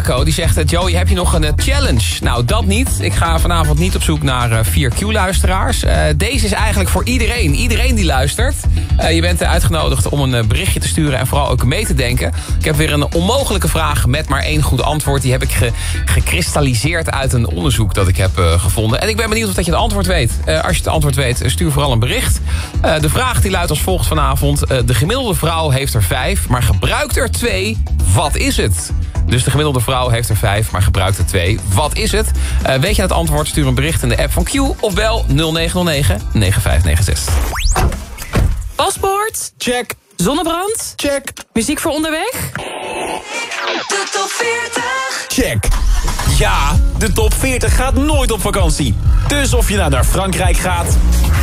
Marco, die zegt... Joey, heb je nog een challenge? Nou, dat niet. Ik ga vanavond niet op zoek naar 4 Q-luisteraars. Deze is eigenlijk voor iedereen. Iedereen die luistert. Je bent uitgenodigd om een berichtje te sturen... en vooral ook mee te denken. Ik heb weer een onmogelijke vraag met maar 1 goed antwoord. Die heb ik gekristalliseerd uit een onderzoek dat ik heb gevonden. En ik ben benieuwd of dat je het antwoord weet. Als je het antwoord weet, stuur vooral een bericht. De vraag die luidt als volgt vanavond. De gemiddelde vrouw heeft er 5, maar gebruikt er 2. Wat is het? Dus de gemiddelde vrouw heeft er 5, maar gebruikt er 2. Wat is het? Weet je het antwoord? Stuur een bericht in de app van Q of bel 0909 9596. Paspoort? Check. Zonnebrand? Check. Muziek voor onderweg? De top 40. Check. Ja, de top 40 gaat nooit op vakantie. Dus of je nou naar Frankrijk gaat...